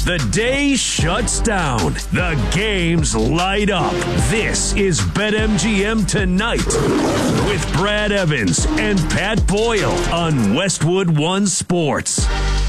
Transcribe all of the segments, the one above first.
The day shuts down. The games light up. This is BetMGM Tonight with Brad Evans and Pat Boyle on Westwood One Sports.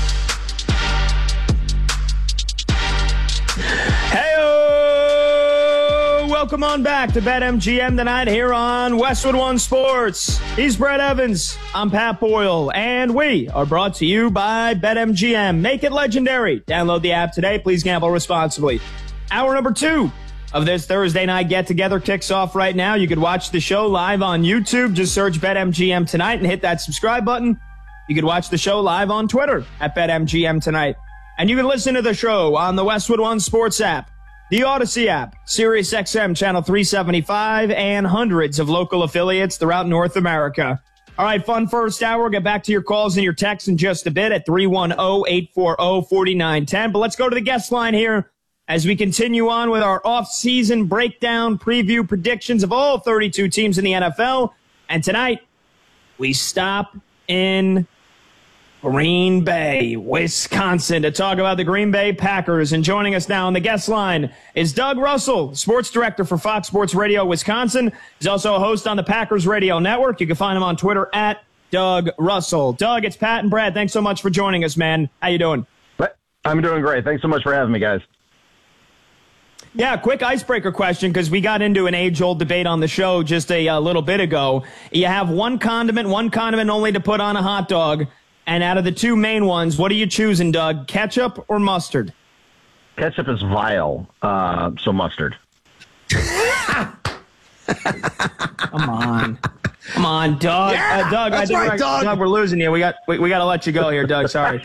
Welcome on back to BetMGM Tonight here on Westwood One Sports. He's Brad Evans. I'm Pat Boyle. And we are brought to you by BetMGM. Make it legendary. Download the app today. Please gamble responsibly. Hour number 2 of this Thursday night get-together kicks off right now. You could watch the show live on YouTube. Just search BetMGM Tonight and hit that subscribe button. You could watch the show live on Twitter at BetMGM Tonight. And you can listen to the show on the Westwood One Sports app, the Odyssey app, Sirius XM Channel 375, and hundreds of local affiliates throughout North America. All right, fun first hour. We'll get back to your calls and your texts in just a bit at 310-840-4910. But let's go to the guest line here as we continue on with our off-season breakdown, preview, predictions of all 32 teams in the NFL. And tonight, we stop in Green Bay, Wisconsin, to talk about the Green Bay Packers. And joining us now on the guest line is Doug Russell, sports director for Fox Sports Radio Wisconsin. He's also a host on the Packers Radio Network. You can find him on Twitter at Doug Russell. Doug, it's Pat and Brad. Thanks so much for joining us, man. How you doing? I'm doing great. Thanks so much for having me, guys. Yeah, quick icebreaker question, because we got into an age-old debate on the show just a little bit ago. You have one condiment only to put on a hot dog. And out of the two main ones, what are you choosing, Doug? Ketchup or mustard? Ketchup is vile, so mustard. Come on, Doug. Yeah, Doug, that's right, Doug. Doug, we're losing you. We got to let you go here, Doug. Sorry.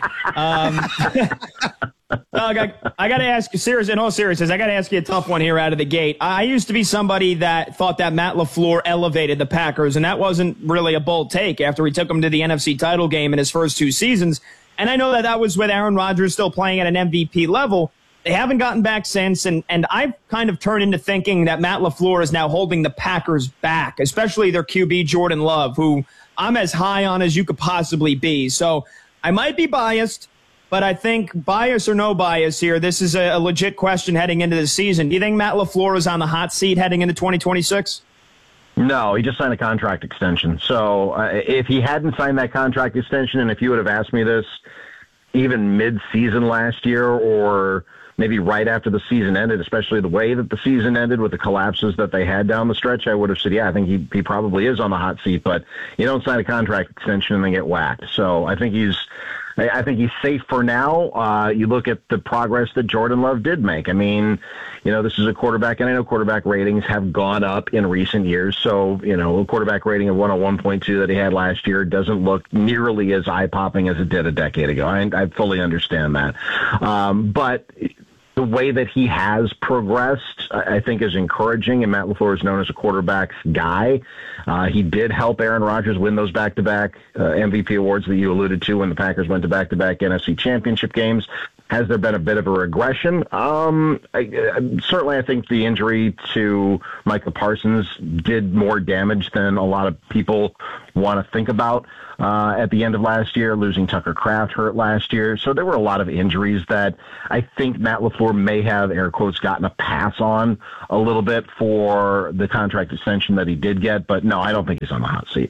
Doug, I got to ask you, in all seriousness, I got to ask you a tough one here out of the gate. I used to be somebody that thought that Matt LaFleur elevated the Packers, and that wasn't really a bold take after he took them to the NFC title game in his first 2 seasons. And I know that was with Aaron Rodgers still playing at an MVP level. They haven't gotten back since, and I've kind of turned into thinking that Matt LaFleur is now holding the Packers back, especially their QB, Jordan Love, who I'm as high on as you could possibly be. So I might be biased, but I think bias or no bias here, this is a legit question heading into the season. Do you think Matt LaFleur is on the hot seat heading into 2026? No, he just signed a contract extension. So if he hadn't signed that contract extension, and if you would have asked me this even mid-season last year or maybe right after the season ended, especially the way that the season ended with the collapses that they had down the stretch, I would have said, yeah, I think he probably is on the hot seat. But you don't sign a contract extension and then get whacked. So I think he's safe for now. You look at the progress that Jordan Love did make. I mean, this is a quarterback, and I know quarterback ratings have gone up in recent years. So, a quarterback rating of 101.2 that he had last year doesn't look nearly as eye-popping as it did a decade ago. I fully understand that. But the way that he has progressed, I think, is encouraging, and Matt LaFleur is known as a quarterback's guy. He did help Aaron Rodgers win those back-to-back MVP awards that you alluded to when the Packers went to back-to-back NFC Championship games. Has there been a bit of a regression? Certainly, I think the injury to Micah Parsons did more damage than a lot of people want to think about. At the end of last year, losing Tucker Kraft hurt last year. So there were a lot of injuries that I think Matt LaFleur may have, air quotes, gotten a pass on a little bit for the contract extension that he did get. But no, I don't think he's on the hot seat.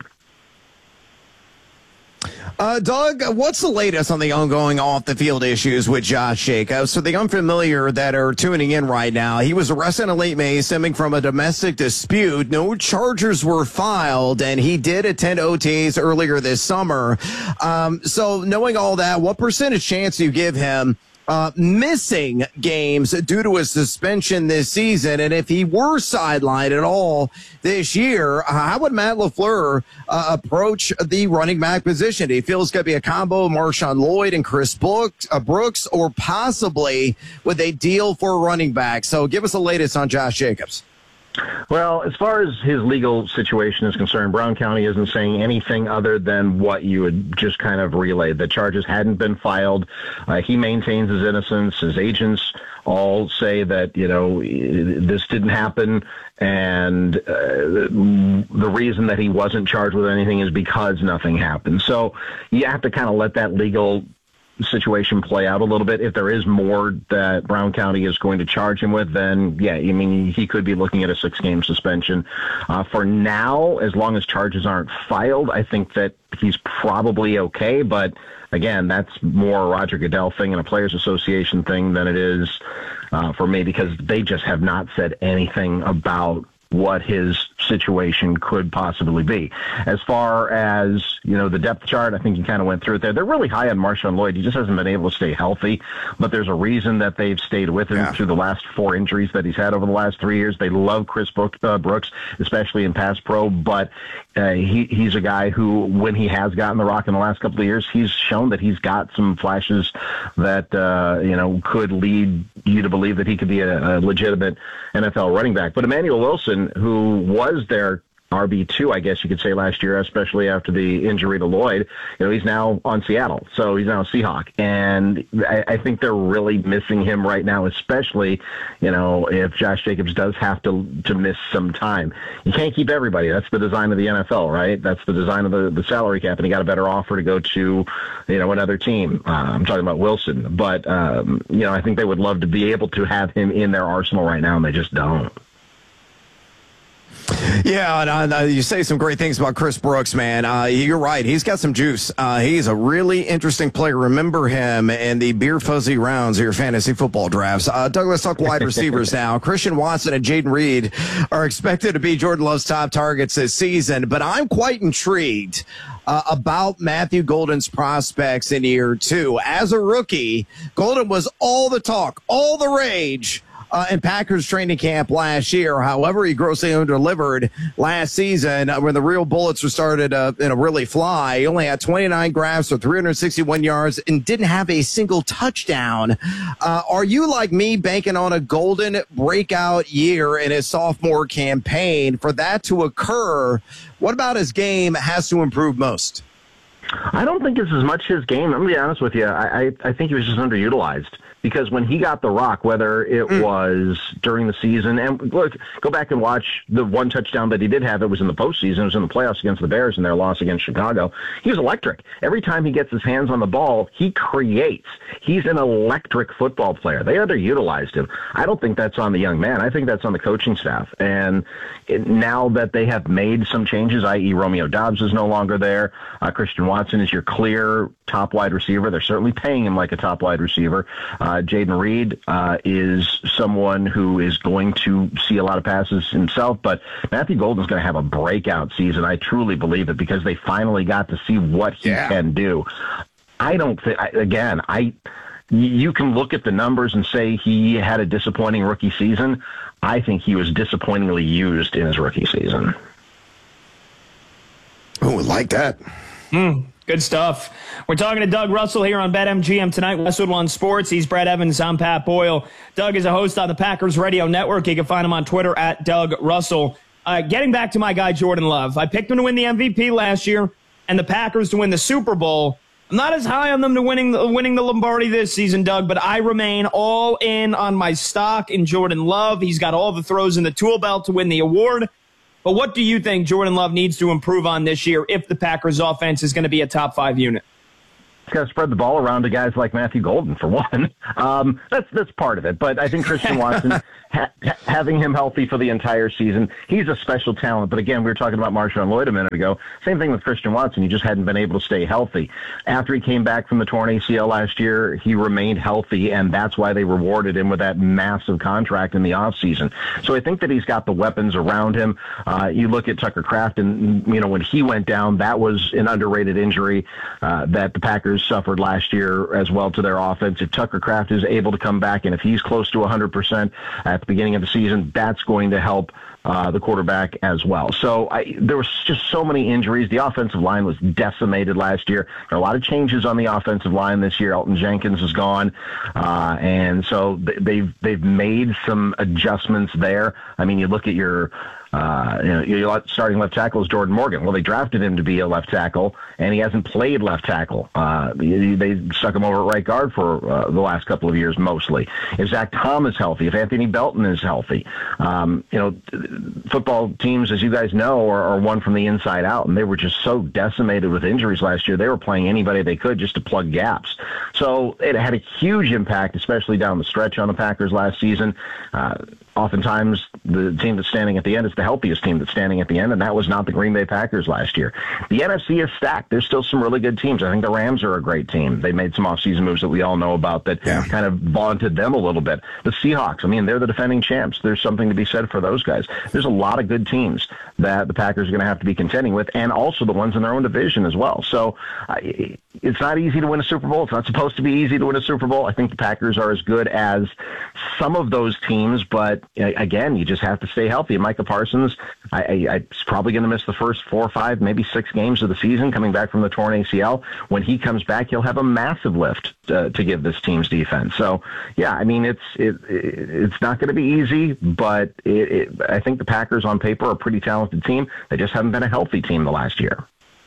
Doug, what's the latest on the ongoing off-the-field issues with Josh Jacobs? For the unfamiliar that are tuning in right now, he was arrested in late May stemming from a domestic dispute. No charges were filed, and he did attend OTAs earlier this summer. So knowing all that, what percentage chance do you give him missing games due to a suspension this season? And if he were sidelined at all this year, how would Matt LaFleur approach the running back position? Do you feel it's going to be a combo of Marshawn Lloyd and Chris Brooks, or possibly would they deal for a running back? So give us the latest on Josh Jacobs. Well, as far as his legal situation is concerned, Brown County isn't saying anything other than what you had just kind of relayed. The charges hadn't been filed. He maintains his innocence. His agents all say that, this didn't happen. And the reason that he wasn't charged with anything is because nothing happened. So you have to kind of let that legal situation play out a little bit. If there is more that Brown County is going to charge him with, then, yeah, I mean, he could be looking at a 6-game suspension. For now, as long as charges aren't filed, I think that he's probably okay. But, again, that's more a Roger Goodell thing and a Players Association thing than it is for me, because they just have not said anything about what his situation could possibly be. As far as, the depth chart, I think you kind of went through it there. They're really high on Marshawn Lloyd. He just hasn't been able to stay healthy, but there's a reason that they've stayed with him through the last 4 injuries that he's had over the last 3 years. They love Chris Brooks, especially in pass pro, but he's a guy who, when he has gotten the rock in the last couple of years, he's shown that he's got some flashes that, could lead you to believe that he could be a legitimate NFL running back. But Emmanuel Wilson, who was their RB2, I guess you could say, last year, especially after the injury to Lloyd, he's now on Seattle. So he's now a Seahawk. And I think they're really missing him right now, especially, if Josh Jacobs does have to miss some time. You can't keep everybody. That's the design of the NFL, right? That's the design of the salary cap. And he got a better offer to go to, another team. I'm talking about Wilson. But, I think they would love to be able to have him in their arsenal right now, and they just don't. Yeah, and you say some great things about Chris Brooks, man. You're right. He's got some juice. He's a really interesting player. Remember him in the beer fuzzy rounds of your fantasy football drafts. Doug, let's talk wide receivers now. Christian Watson and Jaden Reed are expected to be Jordan Love's top targets this season, but I'm quite intrigued about Matthew Golden's prospects in year 2. As a rookie, Golden was all the talk, all the rage in Packers training camp last year. However, he grossly under-delivered last season when the real bullets were started to really fly. He only had 29 grabs for 361 yards and didn't have a single touchdown. Are you like me banking on a Golden breakout year in his sophomore campaign? For that to occur, what about his game has to improve most? I don't think it's as much his game. I'm going to be honest with you. I think he was just underutilized. Because when he got the rock, whether it was during the season, and look, go back and watch the one touchdown that he did have. It was in the postseason. It was in the playoffs against the Bears in their loss against Chicago. He was electric. Every time he gets his hands on the ball, he creates. He's an electric football player. They underutilized him. I don't think that's on the young man. I think that's on the coaching staff. And now that they have made some changes, i.e. Romeo Doubs is no longer there. Christian Watson is your clear top wide receiver. They're certainly paying him like a top wide receiver. Jaden Reed is someone who is going to see a lot of passes himself, but Matthew Golden's going to have a breakout season. I truly believe it, because they finally got to see what he can do. I don't think, you can look at the numbers and say he had a disappointing rookie season. I think he was disappointingly used in his rookie season. Oh, I like that. Good stuff. We're talking to Doug Russell here on BetMGM tonight, Westwood One Sports. He's Brad Evans. I'm Pat Boyle. Doug is a host on the Packers Radio Network. You can find him on Twitter at Doug Russell. Getting back to my guy, Jordan Love. I picked him to win the MVP last year and the Packers to win the Super Bowl. I'm not as high on them to winning the Lombardi this season, Doug, but I remain all in on my stock in Jordan Love. He's got all the throws in the tool belt to win the award. But what do you think Jordan Love needs to improve on this year if the Packers offense is going to be a top 5 unit? He's got to spread the ball around to guys like Matthew Golden, for one. That's part of it. But I think Christian Watson, having him healthy for the entire season, he's a special talent. But again, we were talking about Marshawn Lloyd a minute ago. Same thing with Christian Watson. He just hadn't been able to stay healthy. After he came back from the torn ACL last year, he remained healthy, and that's why they rewarded him with that massive contract in the offseason. So I think that he's got the weapons around him. You look at Tucker Kraft, and when he went down, that was an underrated injury that the Packers suffered last year as well to their offense. If Tucker Kraft is able to come back, and if he's close to 100% at the beginning of the season, that's going to help the quarterback as well. So there was just so many injuries. The offensive line was decimated last year. There are a lot of changes on the offensive line this year. Elton Jenkins is gone, and so they've made some adjustments there. I mean, you look at your Your starting left tackle is Jordan Morgan. Well, they drafted him to be a left tackle, and he hasn't played left tackle. They stuck him over at right guard for the last couple of years mostly. If Zach Tom is healthy, if Anthony Belton is healthy, football teams, as you guys know, are one from the inside out, and they were just so decimated with injuries last year. They were playing anybody they could just to plug gaps. So it had a huge impact, especially down the stretch on the Packers last season. Oftentimes, the team that's standing at the end is the healthiest team that's standing at the end, and that was not the Green Bay Packers last year. The NFC is stacked. There's still some really good teams. I think the Rams are a great team. They made some offseason moves that we all know about that kind of vaunted them a little bit. The Seahawks, they're the defending champs. There's something to be said for those guys. There's a lot of good teams that the Packers are going to have to be contending with, and also the ones in their own division as well. So it's not easy to win a Super Bowl. It's not supposed to be easy to win a Super Bowl. I think the Packers are as good as some of those teams, but again, you just have to stay healthy. And Micah Parsons, he's probably going to miss the first 4 or 5, maybe 6 games of the season coming back from the torn ACL. When he comes back, he'll have a massive lift to give this team's defense. So, it's not going to be easy, but I think the Packers on paper are a pretty talented team. They just haven't been a healthy team the last year.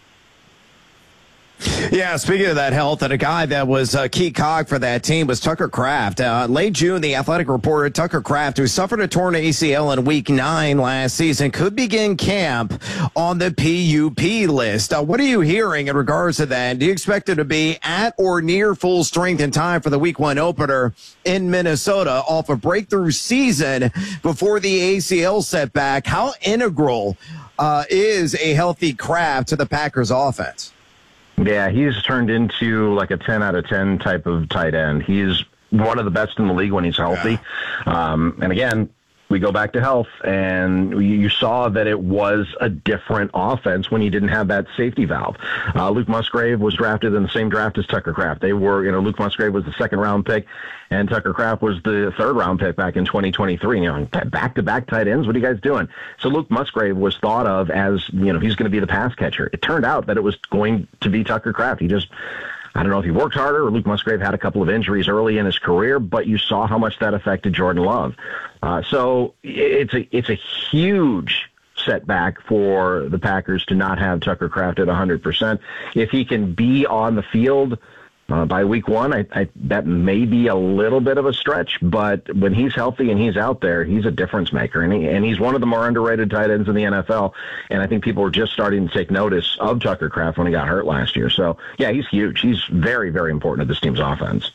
Yeah, speaking of that health, and a guy that was a key cog for that team was Tucker Kraft. Late June, the Athletic reported Tucker Kraft, who suffered a torn ACL in Week 9 last season, could begin camp on the PUP list. What are you hearing in regards to that? Do you expect him to be at or near full strength in time for the Week 1 opener in Minnesota off a breakthrough season before the ACL setback? How integral is a healthy Kraft to the Packers offense? Yeah, he's turned into like a 10 out of 10 type of tight end. He's one of the best in the league when he's healthy. And again, we go back to health, and you saw that it was a different offense when he didn't have that safety valve. Luke Musgrave was drafted in the same draft as Tucker Kraft. They were, Luke Musgrave was the 2nd-round pick, and Tucker Kraft was the 3rd-round pick back in 2023. Back-to-back tight ends, what are you guys doing? So Luke Musgrave was thought of as, he's going to be the pass catcher. It turned out that it was going to be Tucker Kraft. I don't know if he worked harder or Luke Musgrave had a couple of injuries early in his career, but you saw how much that affected Jordan Love. So it's a huge setback for the Packers to not have Tucker Kraft at 100%. If he can be on the field by Week 1, that may be a little bit of a stretch, but when he's healthy and he's out there, he's a difference maker, and he's one of the more underrated tight ends in the NFL, and I think people are just starting to take notice of Tucker Kraft when he got hurt last year. So, yeah, he's huge. He's very, very important to this team's offense.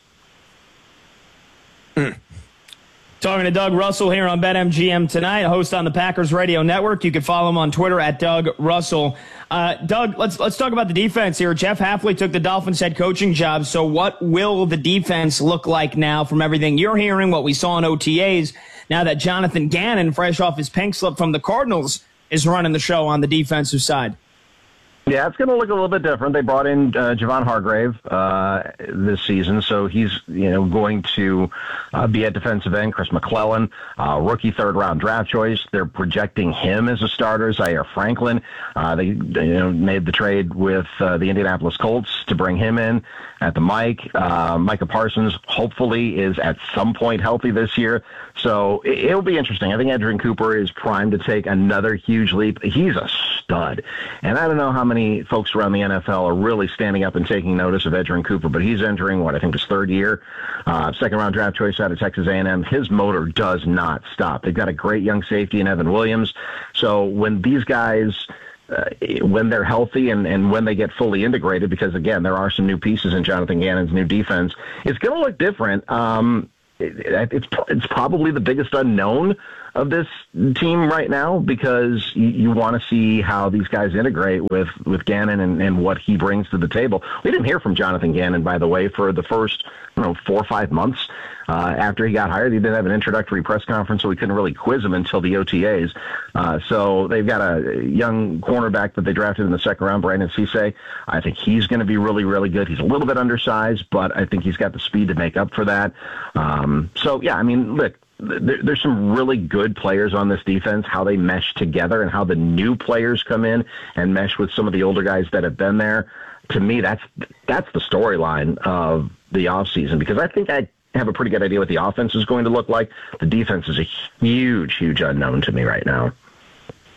Talking to Doug Russell here on BetMGM tonight, host on the Packers Radio Network. You can follow him on Twitter at Doug Russell. Doug, let's talk about the defense here. Jeff Hafley took the Dolphins head coaching job. So what will the defense look like now from everything you're hearing, what we saw in OTAs, now that Jonathan Gannon, fresh off his pink slip from the Cardinals, is running the show on the defensive side? Yeah, it's going to look a little bit different. They brought in Javon Hargrave this season, so he's going to be at defensive end. Chris McClellan, rookie 3rd-round draft choice. They're projecting him as a starter. Zaire Franklin, they made the trade with the Indianapolis Colts to bring him in at the mic. Micah Parsons hopefully is at some point healthy this year, so it'll be interesting. I think Edgerrin Cooper is primed to take another huge leap. He's a stud, and I don't know how many folks around the NFL are really standing up and taking notice of Edgerrin Cooper, but he's entering I think his 3rd year, 2nd-round draft choice out of Texas A&M. His motor does not stop. They've got a great young safety in Evan Williams. So when these guys, when they're healthy and when they get fully integrated, because again, there are some new pieces in Jonathan Gannon's new defense, it's going to look different. It's probably the biggest unknown of this team right now, because you want to see how these guys integrate with Gannon and what he brings to the table. We didn't hear from Jonathan Gannon, by the way, for the first 4 or 5 months after he got hired. He didn't have an introductory press conference, so we couldn't really quiz him until the OTAs. So they've got a young cornerback that they drafted in the 2nd round, Brandon Cisse. I think he's going to be really, really good. He's a little bit undersized, but I think he's got the speed to make up for that. Look, there's some really good players on this defense, how they mesh together and how the new players come in and mesh with some of the older guys that have been there. To me, that's the storyline of the offseason, because I think I have a pretty good idea what the offense is going to look like. The defense is a huge, huge unknown to me right now.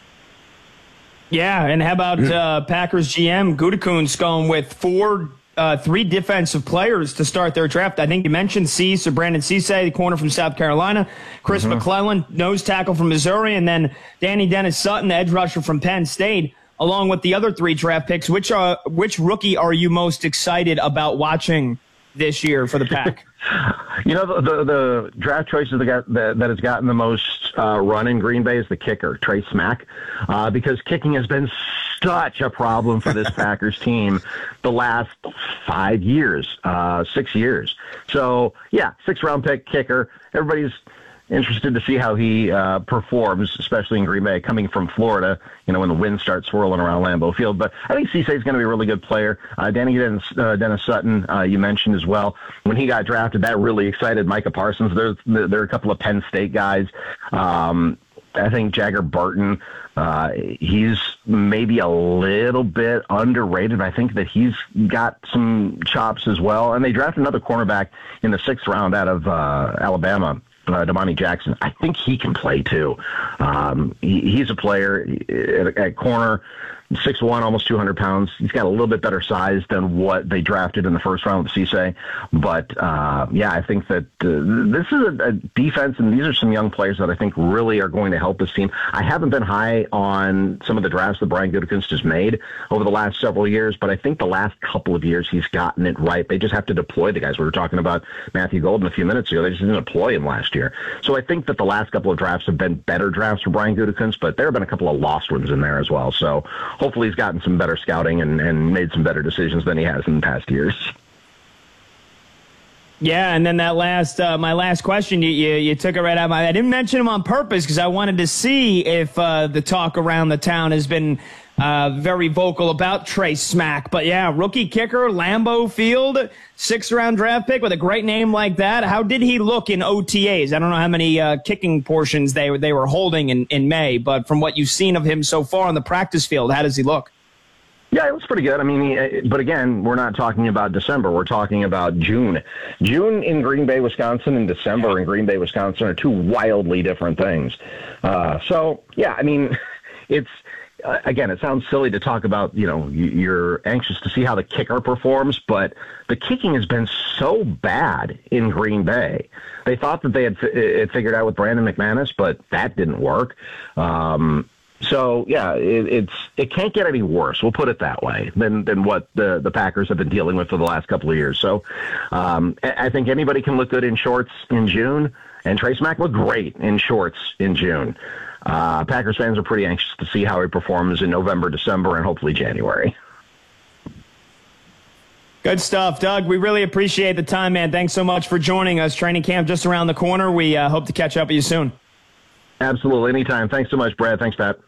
Yeah, and how about Packers GM Gutekunst going with three defensive players to start their draft? I think you mentioned Cease or Brandon Cisse, the corner from South Carolina, Chris McClellan, nose tackle from Missouri, and then Danny Dennis Sutton, the edge rusher from Penn State, along with the other 3 draft picks. Which rookie are you most excited about watching this year for the Pack? The draft choices that has gotten the most run in Green Bay is the kicker, Trey Smack, because kicking has been such a problem for this Packers team the last 5 years, 6 years. So, yeah, 6th-round pick kicker. Everybody's interested to see how he performs, especially in Green Bay, coming from Florida, when the wind starts swirling around Lambeau Field. But I think Cisse is going to be a really good player. Danny Dennis Sutton, you mentioned as well. When he got drafted, that really excited Micah Parsons. There are a couple of Penn State guys. I think Jagger Barton, he's maybe a little bit underrated. I think that he's got some chops as well. And they drafted another cornerback in the 6th round out of Alabama, Damani Jackson. I think he can play too. He's a player at corner, 6'1", almost 200 pounds. He's got a little bit better size than what they drafted in the 1st round with Cisse. But, I think that this is a defense, and these are some young players that I think really are going to help this team. I haven't been high on some of the drafts that Brian Gutekunst has made over the last several years, but I think the last couple of years he's gotten it right. They just have to deploy the guys. We were talking about Matthew Golden a few minutes ago. They just didn't deploy him last year. So I think that the last couple of drafts have been better drafts for Brian Gutekunst, but there have been a couple of lost ones in there as well. So hopefully he's gotten some better scouting and made some better decisions than he has in the past years. Yeah, and then that my last question, you took it right out. I didn't mention him on purpose because I wanted to see if the talk around the town has been very vocal about Trey Smack. But yeah, rookie kicker, Lambeau Field, 6th-round draft pick with a great name like that. How did he look in OTAs? I don't know how many kicking portions they were holding in May, but from what you've seen of him so far on the practice field, how does he look? Yeah, it was pretty good. I mean, but again, we're not talking about December. We're talking about June. June in Green Bay, Wisconsin, and December in Green Bay, Wisconsin are two wildly different things. So, yeah, I mean, it's, again, it sounds silly to talk about, you're anxious to see how the kicker performs, but the kicking has been so bad in Green Bay. They thought that they had figured out with Brandon McManus, but that didn't work. So, yeah, it can't get any worse, we'll put it that way, than what the Packers have been dealing with for the last couple of years. So I think anybody can look good in shorts in June, and Trey Smack looked great in shorts in June. Packers fans are pretty anxious to see how he performs in November, December, and hopefully January. Good stuff, Doug. We really appreciate the time, man. Thanks so much for joining us. Training camp just around the corner. We hope to catch up with you soon. Absolutely. Anytime. Thanks so much, Brad. Thanks, Pat.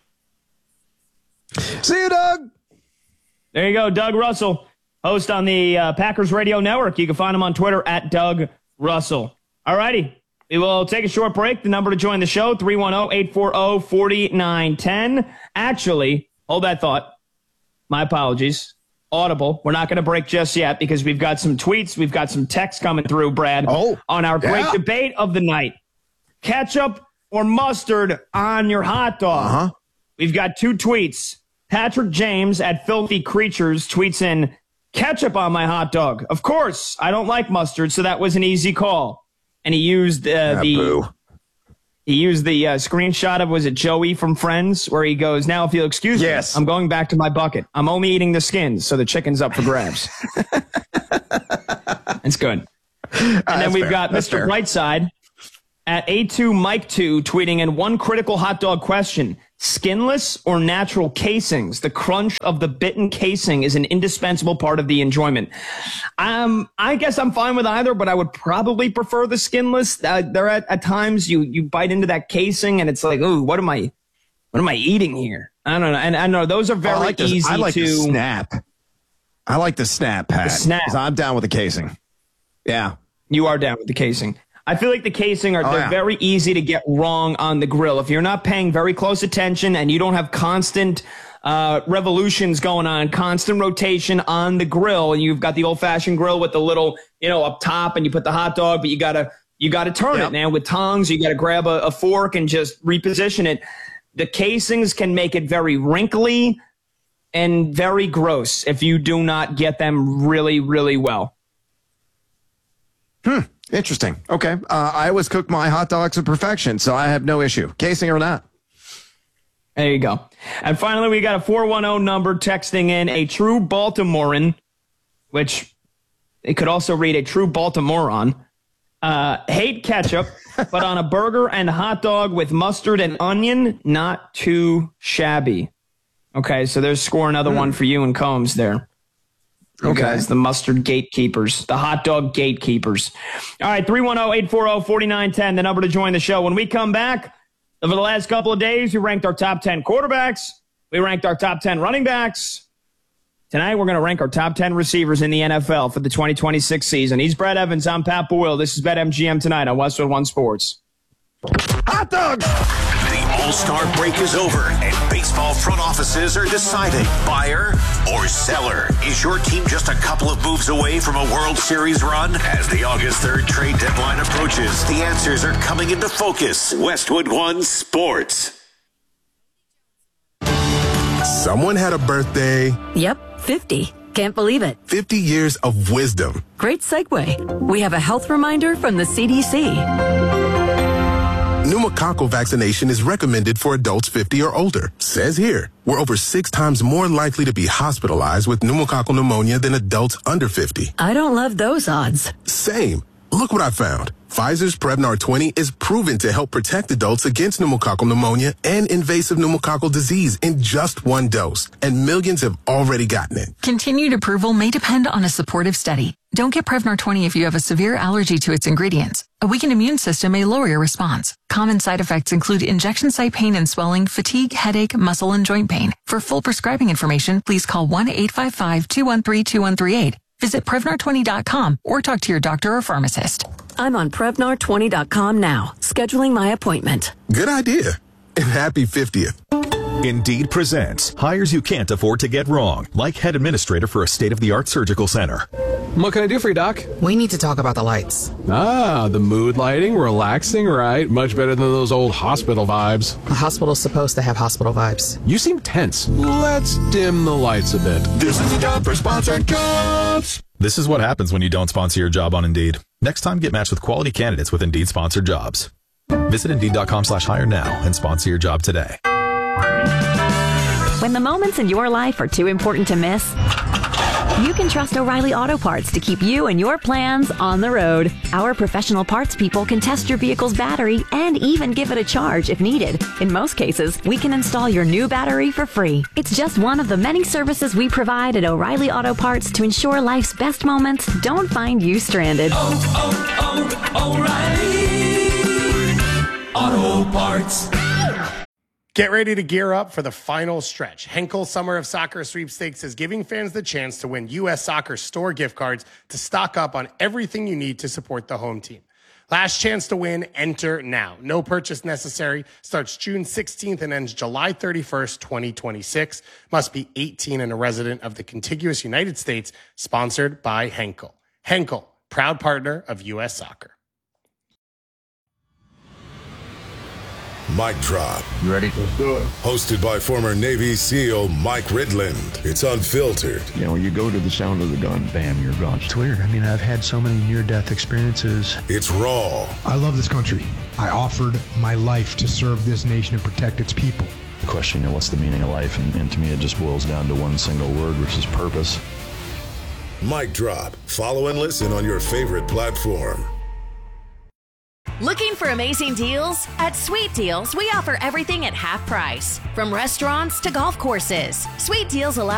See you, Doug. There you go, Doug Russell, host on the Packers Radio Network. You can find him on Twitter at Doug Russell. All righty. We will take a short break. The number to join the show, 310-840-4910. Actually, hold that thought. My apologies. Audible. We're not going to break just yet because we've got some tweets. We've got some texts coming through, Brad, on our great debate of the night. Ketchup or mustard on your hot dog? We've got 2 tweets. Patrick James at Filthy Creatures tweets in, ketchup on my hot dog. Of course, I don't like mustard, so that was an easy call. And he used the screenshot of, was it Joey from Friends, where he goes, now if you'll excuse me, I'm going back to my bucket. I'm only eating the skins, so the chicken's up for grabs. It's good. And then we've got Mr. Brightside at A2Mike2 tweeting in, one critical hot dog question. Skinless or natural casings? The crunch of the bitten casing is an indispensable part of the enjoyment. I guess I'm fine with either, but I would probably prefer the skinless. There at times you bite into that casing and it's like, ooh, what am I eating here? I don't know. And I know those are very easy to. I like the snap. I like the snap, Pat. The snap. I'm down with the casing. Yeah. You are down with the casing. I feel like the casing they're very easy to get wrong on the grill. If you're not paying very close attention and you don't have constant revolutions going on, constant rotation on the grill, and you've got the old-fashioned grill with the little, up top, and you put the hot dog, but you gotta turn it now with tongs. You gotta grab a fork and just reposition it. the casings can make it very wrinkly and very gross if you do not get them really, really well. Interesting. Okay. I always cook my hot dogs to perfection, so I have no issue. Casing or not. There you go. And finally, we got a 410 number texting in a true Baltimorean, which it could also read a true Baltimorean. Hate ketchup, but on a burger and hot dog with mustard and onion, not too shabby. Okay, so there's score another one for you and Combs there. You guys, the mustard gatekeepers, the hot dog gatekeepers. All right, 310-840-4910, the number to join the show. When we come back, over the last couple of days, we ranked our top 10 quarterbacks. We ranked our top 10 running backs. Tonight, we're going to rank our top 10 receivers in the NFL for the 2026 season. He's Brad Evans. I'm Pat Boyle. This is BetMGM tonight on Westwood One Sports. Hot dogs! The All-Star break is over, and baseball front offices are deciding buyer or seller. Is your team just a couple of moves away from a World Series run? As the August 3rd trade deadline approaches, the answers are coming into focus. Westwood One Sports. Someone had a birthday. Yep, 50. Can't believe it. 50 years of wisdom. Great segue. We have a health reminder from the CDC. Pneumococcal vaccination is recommended for adults 50 or older. Says here, we're over 6 times more likely to be hospitalized with pneumococcal pneumonia than adults under 50. I don't love those odds. Same. Look what I found. Pfizer's Prevnar 20 is proven to help protect adults against pneumococcal pneumonia and invasive pneumococcal disease in just 1 dose, and millions have already gotten it. Continued approval may depend on a supportive study. Don't get Prevnar 20 if you have a severe allergy to its ingredients. A weakened immune system may lower your response. Common side effects include injection site pain and swelling, fatigue, headache, muscle, and joint pain. For full prescribing information, please call 1-855-213-2138. Visit Prevnar20.com or talk to your doctor or pharmacist. I'm on Prevnar20.com now, scheduling my appointment. Good idea. And happy 50th. Indeed presents hires you can't afford to get wrong, like head administrator for a state-of-the-art surgical center. What can I do for you, Doc? We need to talk about the lights. Ah, the mood lighting, relaxing, right? Much better than those old hospital vibes. A hospital's supposed to have hospital vibes. You seem tense. Let's dim the lights a bit. This is the job for sponsored jobs. This is what happens when you don't sponsor your job on Indeed. Next time, get matched with quality candidates with Indeed sponsored jobs. Visit Indeed.com/hire now and sponsor your job today. When the moments in your life are too important to miss, you can trust O'Reilly Auto Parts to keep you and your plans on the road. Our professional parts people can test your vehicle's battery and even give it a charge if needed. In most cases, we can install your new battery for free. It's just one of the many services we provide at O'Reilly Auto Parts to ensure life's best moments don't find you stranded. O'Reilly Auto Parts. Get ready to gear up for the final stretch. Henkel Summer of Soccer Sweepstakes is giving fans the chance to win U.S. Soccer store gift cards to stock up on everything you need to support the home team. Last chance to win, enter now. No purchase necessary. Starts June 16th and ends July 31st, 2026. Must be 18 and a resident of the contiguous United States. Sponsored by Henkel. Henkel, proud partner of U.S. Soccer. Mic Drop. You ready? Let's do it. Hosted by former Navy SEAL Mike Ridland. It's unfiltered. You know, you go to the sound of the gun, bam, you're gone. It's weird. I mean, I've had so many near-death experiences. It's raw. I love this country. I offered my life to serve this nation and protect its people. The question, you know, what's the meaning of life? And to me, it just boils down to one single word, which is purpose. Mic Drop. Follow and listen on your favorite platform. Looking for amazing deals? At Sweet Deals, we offer everything at half price. From restaurants to golf courses, Sweet Deals allow